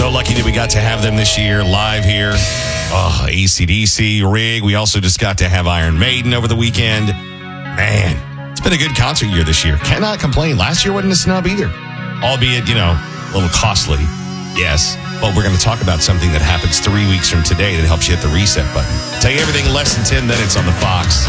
so lucky that we got to have them this year live here. Oh, AC/DC, Rig. We also just got to have Iron Maiden over the weekend. Man, it's been a good concert year this year. Cannot complain. Last year wasn't a snub either. Albeit, a little costly. Yes. But we're going to talk about something that happens 3 weeks from today that helps you hit the reset button. Tell you everything in less than 10 minutes on the Fox.